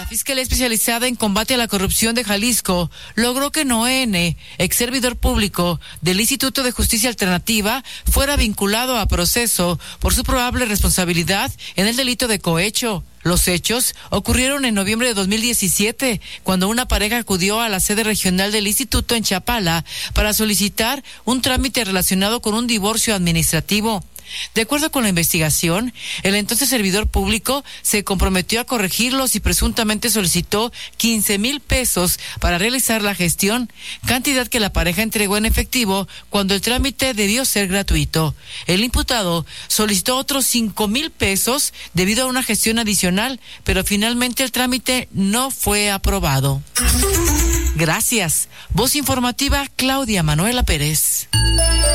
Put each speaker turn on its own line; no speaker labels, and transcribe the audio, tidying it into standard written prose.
Fiscalía Especializada en Combate a la Corrupción de Jalisco logró que Noé N., ex servidor público del Instituto de Justicia Alternativa, fuera vinculado a proceso por su probable responsabilidad en el delito de cohecho. Los hechos ocurrieron en noviembre de 2017, cuando una pareja acudió a la sede regional del instituto en Chapala para solicitar un trámite relacionado con un divorcio administrativo. De acuerdo con la investigación, el entonces servidor público se comprometió a corregirlos y presuntamente solicitó 15,000 pesos para realizar la gestión, cantidad que la pareja entregó en efectivo cuando el trámite debió ser gratuito. El imputado solicitó otros 5,000 pesos debido a una gestión adicional, pero finalmente el trámite no fue aprobado. Gracias. Voz informativa, Claudia Manuela Pérez.